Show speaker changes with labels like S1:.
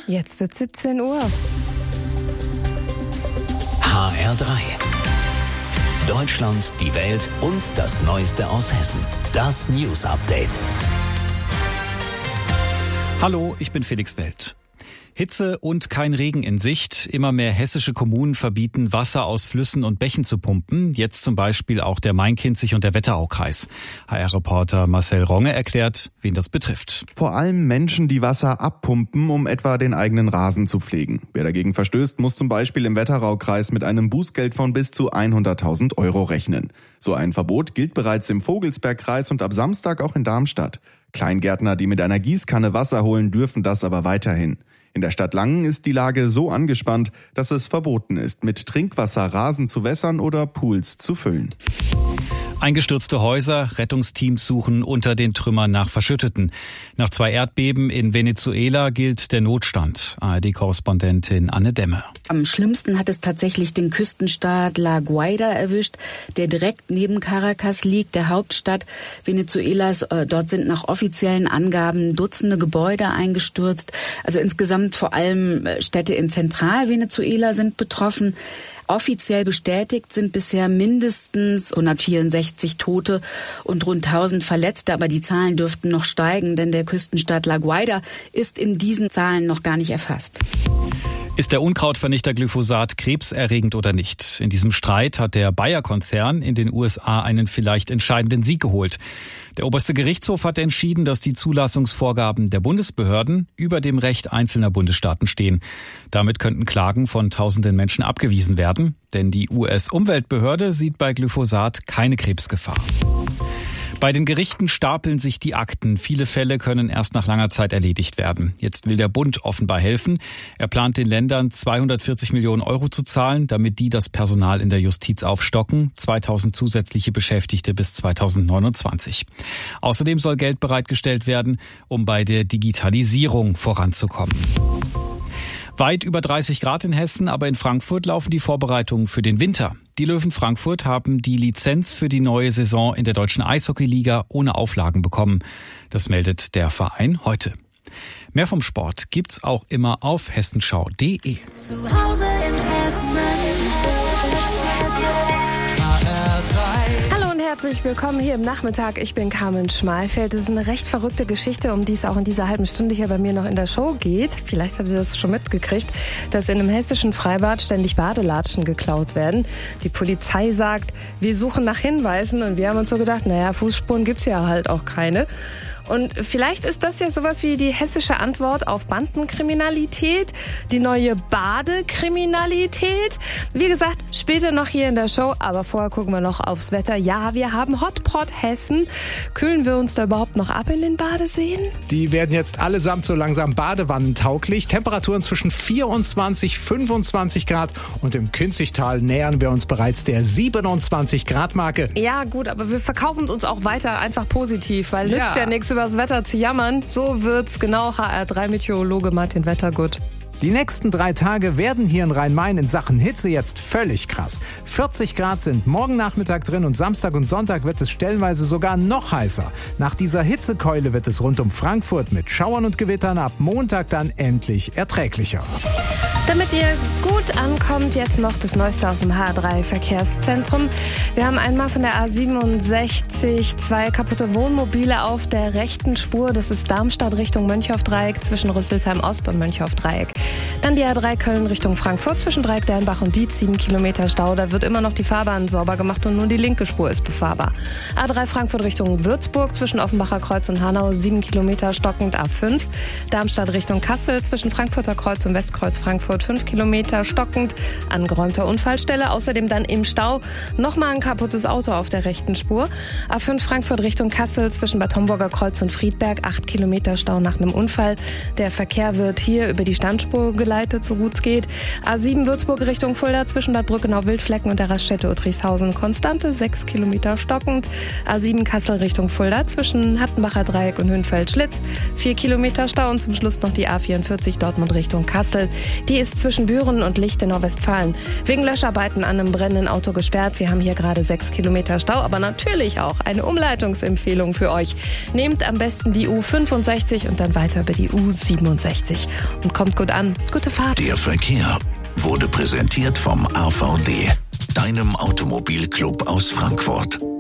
S1: Jetzt wird 17 Uhr.
S2: HR3. Deutschland, die Welt und das Neueste aus Hessen. Das News Update.
S3: Hallo, ich bin Felix Welt. Hitze und kein Regen in Sicht. Immer mehr hessische Kommunen verbieten, Wasser aus Flüssen und Bächen zu pumpen. Jetzt zum Beispiel auch der Main-Kinzig und der Wetteraukreis. HR-Reporter Marcel Ronge erklärt, wen das betrifft.
S4: Vor allem Menschen, die Wasser abpumpen, um etwa den eigenen Rasen zu pflegen. Wer dagegen verstößt, muss zum Beispiel im Wetteraukreis mit einem Bußgeld von bis zu 100.000 € rechnen. So ein Verbot gilt bereits im Vogelsbergkreis und ab Samstag auch in Darmstadt. Kleingärtner, die mit einer Gießkanne Wasser holen, dürfen das aber weiterhin. In der Stadt Langen ist die Lage so angespannt, dass es verboten ist, mit Trinkwasser Rasen zu wässern oder Pools zu füllen.
S3: Eingestürzte Häuser, Rettungsteams suchen unter den Trümmern nach Verschütteten. Nach 2 Erdbeben in Venezuela gilt der Notstand. ARD-Korrespondentin Anne Demme.
S5: Am schlimmsten hat es tatsächlich den Küstenstaat La Guaira erwischt, der direkt neben Caracas liegt, der Hauptstadt Venezuelas. Dort sind nach offiziellen Angaben Dutzende Gebäude eingestürzt. Also insgesamt vor allem Städte in Zentralvenezuela sind betroffen. Offiziell bestätigt sind bisher mindestens 164 Tote und rund 1000 Verletzte, aber die Zahlen dürften noch steigen, denn der Küstenstaat La Guaira ist in diesen Zahlen noch gar nicht erfasst.
S3: Ist der Unkrautvernichter Glyphosat krebserregend oder nicht? In diesem Streit hat der Bayer-Konzern in den USA einen vielleicht entscheidenden Sieg geholt. Der oberste Gerichtshof hat entschieden, dass die Zulassungsvorgaben der Bundesbehörden über dem Recht einzelner Bundesstaaten stehen. Damit könnten Klagen von tausenden Menschen abgewiesen werden, denn die US-Umweltbehörde sieht bei Glyphosat keine Krebsgefahr. Bei den Gerichten stapeln sich die Akten. Viele Fälle können erst nach langer Zeit erledigt werden. Jetzt will der Bund offenbar helfen. Er plant den Ländern 240 Millionen € zu zahlen, damit die das Personal in der Justiz aufstocken. 2000 zusätzliche Beschäftigte bis 2029. Außerdem soll Geld bereitgestellt werden, um bei der Digitalisierung voranzukommen. Weit über 30 Grad in Hessen, aber in Frankfurt laufen die Vorbereitungen für den Winter. Die Löwen Frankfurt haben die Lizenz für die neue Saison in der deutschen Eishockeyliga ohne Auflagen bekommen. Das meldet der Verein heute. Mehr vom Sport gibt's auch immer auf hessenschau.de.
S6: Zu Hause in Hessen.
S1: Herzlich willkommen hier im Nachmittag. Ich bin Carmen Schmalfeld. Es ist eine recht verrückte Geschichte, um die es auch in dieser halben Stunde hier bei mir noch in der Show geht. Vielleicht habt ihr das schon mitgekriegt, dass in einem hessischen Freibad ständig Badelatschen geklaut werden. Die Polizei sagt, wir suchen nach Hinweisen und wir haben uns so gedacht, naja, Fußspuren gibt's ja halt auch keine. Und vielleicht ist das ja sowas wie die hessische Antwort auf Bandenkriminalität, die neue Badekriminalität. Wie gesagt, später noch hier in der Show, aber vorher gucken wir noch aufs Wetter. Ja, wir haben Hotpot Hessen. Kühlen wir uns da überhaupt noch ab in den Badeseen?
S7: Die werden jetzt allesamt so langsam badewannentauglich. Temperaturen zwischen 24, 25 Grad und im Kinzigtal nähern wir uns bereits der 27 Grad Marke.
S1: Ja gut, aber wir verkaufen es uns auch weiter einfach positiv, weil nützt ja nichts über das Wetter zu jammern. So wird's genau. HR3-Meteorologe Martin Wettergut.
S7: Die nächsten 3 Tage werden hier in Rhein-Main in Sachen Hitze jetzt völlig krass. 40 Grad sind morgen Nachmittag drin und Samstag und Sonntag wird es stellenweise sogar noch heißer. Nach dieser Hitzekeule wird es rund um Frankfurt mit Schauern und Gewittern ab Montag dann endlich erträglicher.
S1: Damit ihr gut ankommt, jetzt noch das Neueste aus dem HR3-Verkehrszentrum. Wir haben einmal von der A67 2 kaputte Wohnmobile auf der rechten Spur. Das ist Darmstadt Richtung Mönchhoff-Dreieck zwischen Rüsselsheim Ost und Mönchhoff-Dreieck. Dann die A3 Köln Richtung Frankfurt zwischen Dreieck-Dernbach und Dietz, 7 Kilometer Stau. Da wird immer noch die Fahrbahn sauber gemacht und nur die linke Spur ist befahrbar. A3 Frankfurt Richtung Würzburg zwischen Offenbacher Kreuz und Hanau, 7 Kilometer stockend. A5 Darmstadt Richtung Kassel zwischen Frankfurter Kreuz und Westkreuz Frankfurt, 5 Kilometer stockend. Angeräumter Unfallstelle. Außerdem dann im Stau nochmal ein kaputtes Auto auf der rechten Spur. A5 Frankfurt Richtung Kassel zwischen Bad Homburger Kreuz und Friedberg, 8 Kilometer Stau nach einem Unfall. Der Verkehr wird hier über die Standspur geleitet, so gut es geht. A7 Würzburg Richtung Fulda zwischen Bad Brückenau-Wildflecken und der Raststätte Uttrichshausen Konstante, 6 Kilometer stockend. A7 Kassel Richtung Fulda zwischen Hattenbacher Dreieck und Hünfeld-Schlitz, 4 Kilometer Stau und zum Schluss noch die A44 Dortmund Richtung Kassel. Die ist ist zwischen Büren und Lichtenau-Westfalen wegen Löscharbeiten an einem brennenden Auto gesperrt. Wir haben hier gerade 6 Kilometer Stau, aber natürlich auch eine Umleitungsempfehlung für euch. Nehmt am besten die U65 und dann weiter über die U67 und kommt gut an. Gute Fahrt.
S2: Der Verkehr wurde präsentiert vom AVD, deinem Automobilclub aus Frankfurt.